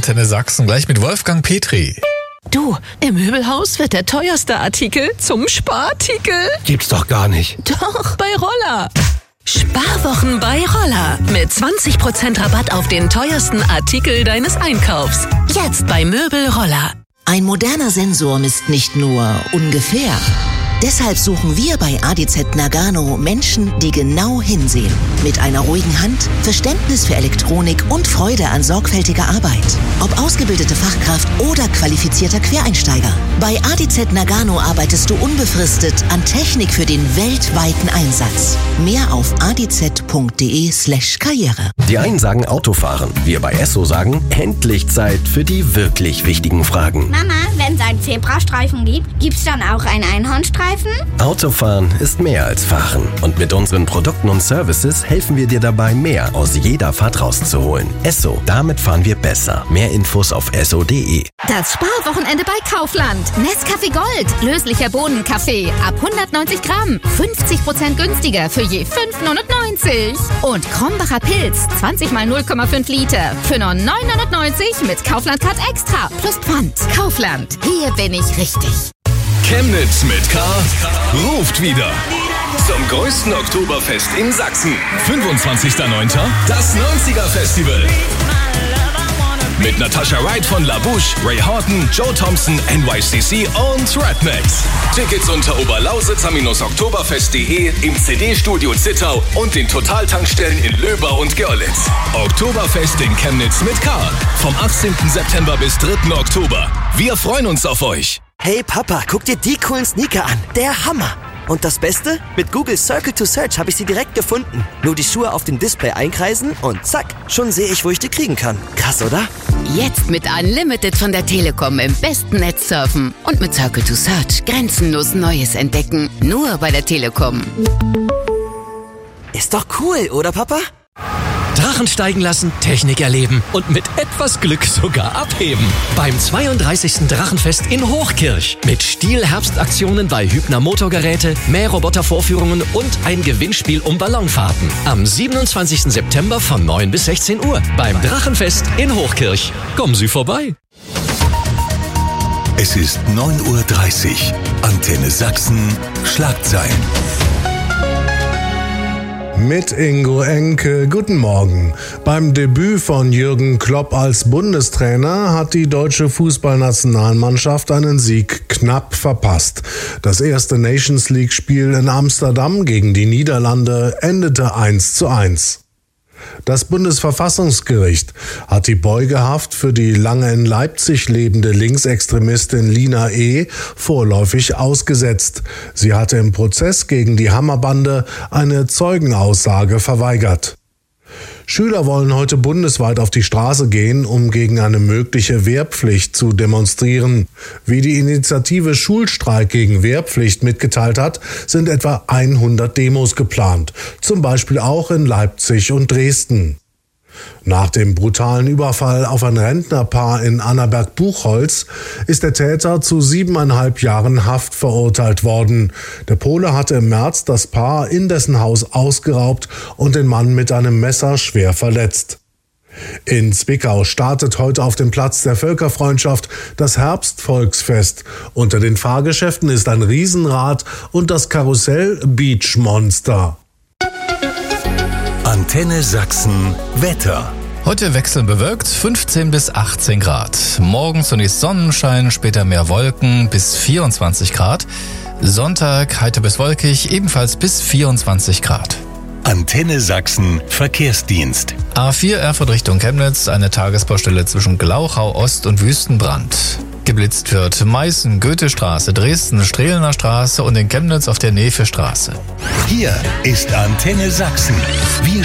Antenne Sachsen, gleich mit Wolfgang Petri. Du, im Möbelhaus wird der teuerste Artikel zum Sparartikel. Gibt's doch gar nicht. Doch, bei Roller. Sparwochen bei Roller. Mit 20% Rabatt auf den teuersten Artikel deines Einkaufs. Jetzt bei Möbel Roller. Ein moderner Sensor misst nicht nur ungefähr. Deshalb suchen wir bei ADZ Nagano Menschen, die genau hinsehen. Mit einer ruhigen Hand, Verständnis für Elektronik und Freude an sorgfältiger Arbeit. Ob ausgebildete Fachkraft oder qualifizierter Quereinsteiger. Bei ADZ Nagano arbeitest du unbefristet an Technik für den weltweiten Einsatz. Mehr auf adz.de/Karriere. Die einen sagen Autofahren, wir bei Esso sagen, endlich Zeit für die wirklich wichtigen Fragen. Mama, wenn es einen Zebrastreifen gibt, gibt's dann auch einen Einhornstreifen? Autofahren ist mehr als Fahren. Und mit unseren Produkten und Services helfen wir dir dabei, mehr aus jeder Fahrt rauszuholen. Esso, damit fahren wir besser. Mehr Infos auf esso.de. Das Sparwochenende bei Kaufland. Nescafé Gold. Löslicher Bohnenkaffee. Ab 190 Gramm. 50% günstiger für je 5,99. Und Krombacher Pilz. 20 mal 0,5 Liter. Für nur 9,99 mit Kaufland Card Extra. Plus Pfand. Kaufland. Hier bin ich richtig. Chemnitz mit K ruft wieder zum größten Oktoberfest in Sachsen. 25.09. das 90er Festival. Mit Natasha Wright von La Bouche, Ray Horton, Joe Thompson, NYCC und Rednecks. Tickets unter oberlausitzer-oktoberfest.de, im CD-Studio Zittau und den Totaltankstellen in Löber und Görlitz. Oktoberfest in Chemnitz mit K. Vom 18. September bis 3. Oktober. Wir freuen uns auf euch. Hey Papa, guck dir die coolen Sneaker an. Der Hammer. Und das Beste? Mit Google Circle to Search habe ich sie direkt gefunden. Nur die Schuhe auf dem Display einkreisen und zack, schon sehe ich, wo ich die kriegen kann. Krass, oder? Jetzt mit Unlimited von der Telekom im besten Netz surfen. Und mit Circle to Search grenzenlos Neues entdecken. Nur bei der Telekom. Ist doch cool, oder Papa? Drachen steigen lassen, Technik erleben und mit etwas Glück sogar abheben. Beim 32. Drachenfest in Hochkirch. Mit Stiel-Herbstaktionen bei Hübner Motorgeräte, Mähroboter-Vorführungen und ein Gewinnspiel um Ballonfahrten. Am 27. September von 9 bis 16 Uhr. Beim Drachenfest in Hochkirch. Kommen Sie vorbei. Es ist 9:30 Uhr. Antenne Sachsen. Schlagzeilen. Mit Ingo Enke, guten Morgen. Beim Debüt von Jürgen Klopp als Bundestrainer hat die deutsche Fußballnationalmannschaft einen Sieg knapp verpasst. Das erste Nations League-Spiel in Amsterdam gegen die Niederlande endete 1:1. Das Bundesverfassungsgericht hat die Beugehaft für die lange in Leipzig lebende Linksextremistin Lina E. vorläufig ausgesetzt. Sie hatte im Prozess gegen die Hammerbande eine Zeugenaussage verweigert. Schüler wollen heute bundesweit auf die Straße gehen, um gegen eine mögliche Wehrpflicht zu demonstrieren. Wie die Initiative Schulstreik gegen Wehrpflicht mitgeteilt hat, sind etwa 100 Demos geplant, zum Beispiel auch in Leipzig und Dresden. Nach dem brutalen Überfall auf ein Rentnerpaar in Annaberg-Buchholz ist der Täter zu 7,5 Jahren Haft verurteilt worden. Der Pole hatte im März das Paar in dessen Haus ausgeraubt und den Mann mit einem Messer schwer verletzt. In Zwickau startet heute auf dem Platz der Völkerfreundschaft das Herbstvolksfest. Unter den Fahrgeschäften ist ein Riesenrad und das Karussell Beach Monster. Antenne Sachsen Wetter. Heute wechselnd bewölkt, 15 bis 18 Grad. Morgen zunächst Sonnenschein, später mehr Wolken bis 24 Grad. Sonntag heiter bis wolkig, ebenfalls bis 24 Grad. Antenne Sachsen Verkehrsdienst. A4 Erfurt Richtung Chemnitz, eine Tagesbaustelle zwischen Glauchau Ost und Wüstenbrand. Geblitzt wird Meißen, Goethestraße, Dresden, Strehlener Straße und in Chemnitz auf der Nefe Straße. Hier ist Antenne Sachsen. Wir